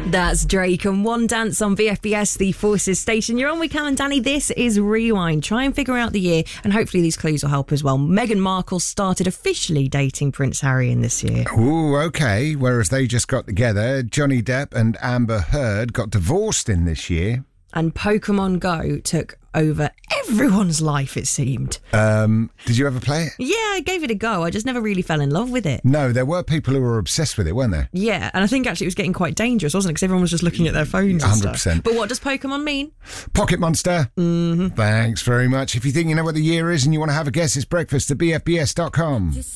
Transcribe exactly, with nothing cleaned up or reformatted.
That's Drake and One Dance on V F B S, the Forces station. You're on with Cam and Danny. This is Rewind. Try and figure out the year, and hopefully these clues will help as well. Meghan Markle started officially dating Prince Harry in this year. Ooh, okay. Whereas they just got together. Johnny Depp and Amber Heard got divorced in this year. And Pokemon Go took over everyone's life, it seemed. Um, did you ever play it? Yeah, I gave it a go. I just never really fell in love with it. No, there were people who were obsessed with it, weren't there? Yeah, and I think actually it was getting quite dangerous, wasn't it? Because everyone was just looking at their phones and one hundred percent. stuff. But what does Pokemon mean? Pocket Monster. Mm-hmm. Thanks very much. If you think you know what the year is and you want to have a guess, it's breakfast at b f b s dot com.